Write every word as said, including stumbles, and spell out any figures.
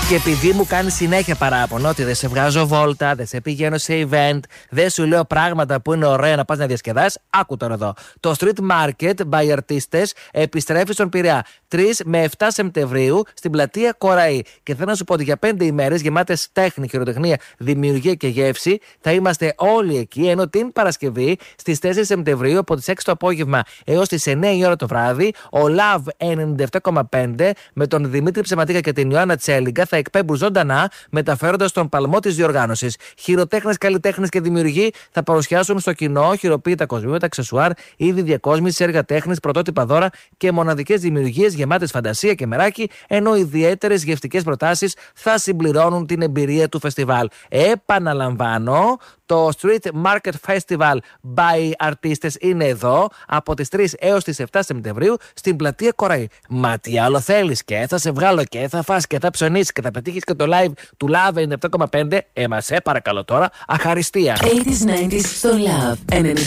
Και επειδή μου κάνει συνέχεια παράπονο ότι δεν σε βγάζω βόλτα, δεν σε πηγαίνω σε event, δεν σου λέω πράγματα που είναι ωραία να πας να διασκεδάσεις, άκου τώρα εδώ. Το Street Market by Artistes επιστρέφει στον Πειραιά τρεις με επτά Σεπτεμβρίου στην πλατεία Κοραή. Και θέλω να σου πω ότι για πέντε ημέρες γεμάτες τέχνη, χειροτεχνία, δημιουργία και γεύση θα είμαστε όλοι εκεί. Ενώ την Παρασκευή στις τέσσερις Σεπτεμβρίου από τις έξι το απόγευμα έως τις εννιά η ώρα το βράδυ, ο Love ενενήντα επτά κόμμα πέντε με τον Δημήτρη Ψεματίκα και την Ιωάννα Τσέλιγκα θα εκπέμπουν ζωντανά, μεταφέροντας τον παλμό της διοργάνωσης. Χειροτέχνες, καλλιτέχνες και δημιουργοί θα παρουσιάσουν στο κοινό χειροποίητα κοσμήματα, αξεσουάρ, είδη διακόσμησης, έργα τέχνης, πρωτότυπα δώρα και μοναδικές δημιουργίες γεμάτες φαντασία και μεράκι, ενώ ιδιαίτερες γευστικές προτάσεις θα συμπληρώνουν την εμπειρία του φεστιβάλ. Επαναλαμβάνω, το Street Market Festival by Artistes είναι εδώ από τις τρεις έως τις επτά Σεπτεμβρίου στην πλατεία Κοραή. Μα τι άλλο θέλεις, και θα σε βγάλω και θα φας και θα ψωνίσεις και θα πετύχεις και το live του Love ενενήντα επτά κόμμα πέντε. Ε, μα σε παρακαλώ τώρα, αχαριστία. ογδόντα ενενήντα στο Love.